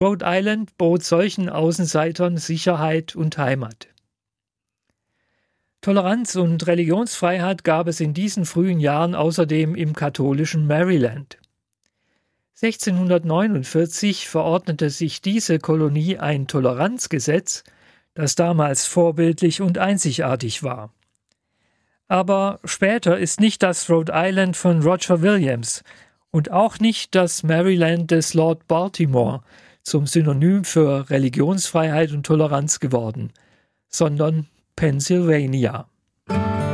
Rhode Island bot solchen Außenseitern Sicherheit und Heimat. Toleranz und Religionsfreiheit gab es in diesen frühen Jahren außerdem im katholischen Maryland. 1649 verordnete sich diese Kolonie ein Toleranzgesetz, das damals vorbildlich und einzigartig war. Aber später ist nicht das Rhode Island von Roger Williams und auch nicht das Maryland des Lord Baltimore zum Synonym für Religionsfreiheit und Toleranz geworden, sondern Pennsylvania.